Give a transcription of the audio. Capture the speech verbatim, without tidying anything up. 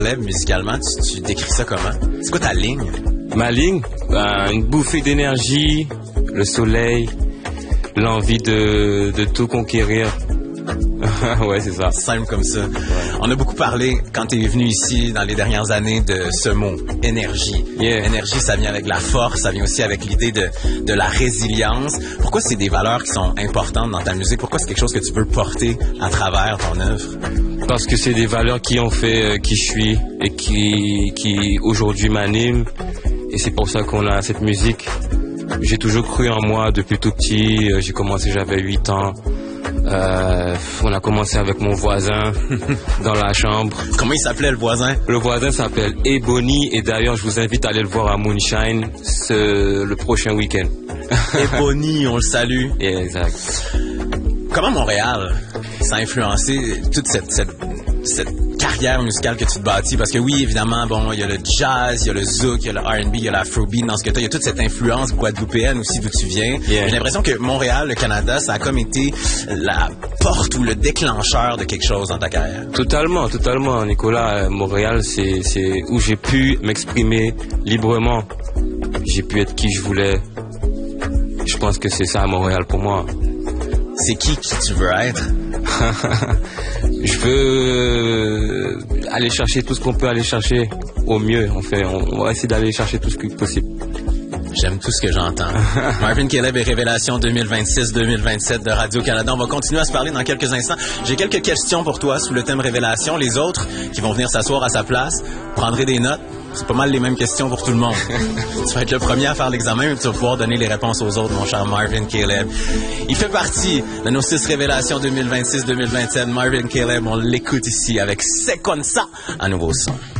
Caleb, musicalement, tu, tu décris ça comment? C'est quoi ta ligne? Ma ligne? Euh, une bouffée d'énergie, le soleil, l'envie de, de tout conquérir. Ouais, c'est ça. Simple comme ça. Ouais. On a beaucoup parlé, quand tu es venu ici dans les dernières années, de ce mot, énergie. Yeah. Énergie, ça vient avec la force, ça vient aussi avec l'idée de, de la résilience. Pourquoi c'est des valeurs qui sont importantes dans ta musique? Pourquoi c'est quelque chose que tu veux porter à travers ton œuvre? Parce que c'est des valeurs qui ont fait euh, qui je suis et qui, qui aujourd'hui m'animent. Et c'est pour ça qu'on a cette musique. J'ai toujours cru en moi depuis tout petit. J'ai commencé, j'avais huit ans. Euh, on a commencé avec mon voisin dans la chambre. Comment il s'appelait le voisin? Le voisin s'appelle Ebony et d'ailleurs je vous invite à aller le voir à Moonshine ce, le prochain week-end. Ebony, on le salue. Yeah, exact. Comment Montréal, ça a influencé toute cette, cette, cette carrière musicale que tu te bâtis? Parce que oui, évidemment, bon, il y a le jazz, il y a le zouk, il y a le R and B, il y a l'afrobeat dans ce que tu as. Il y a toute cette influence guadeloupéenne aussi d'où tu viens. Yeah. J'ai l'impression que Montréal, le Canada, ça a comme été la porte ou le déclencheur de quelque chose dans ta carrière. Totalement, totalement, Nicolas. Montréal, c'est, c'est où j'ai pu m'exprimer librement. J'ai pu être qui je voulais. Je pense que c'est ça à Montréal pour moi. C'est qui qui tu veux être? Je veux aller chercher tout ce qu'on peut aller chercher au mieux. En fait, on va essayer d'aller chercher tout ce qui est possible. J'aime tout ce que j'entends. Marvin Caleb et Révélation deux mille vingt-six deux mille vingt-sept de Radio-Canada. On va continuer à se parler dans quelques instants. J'ai quelques questions pour toi sous le thème Révélation. Les autres qui vont venir s'asseoir à sa place, prendrez des notes. C'est pas mal les mêmes questions pour tout le monde. Tu vas être le premier à faire l'examen, mais tu vas pouvoir donner les réponses aux autres, mon cher Marvin Caleb. Il fait partie de nos six Révélations deux mille vingt-six deux mille vingt-sept. Marvin Caleb, on l'écoute ici avec C'est comme ça, à nouveau son.